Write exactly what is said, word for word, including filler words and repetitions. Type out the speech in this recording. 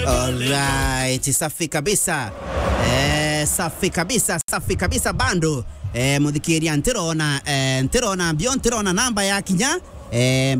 Alright, safi kabisa. Eh, safi kabisa, safi kabisa bando. Eh, mudhikiria ntirona, eh, ntirona, bio ntirona namba ya kinya. Eh,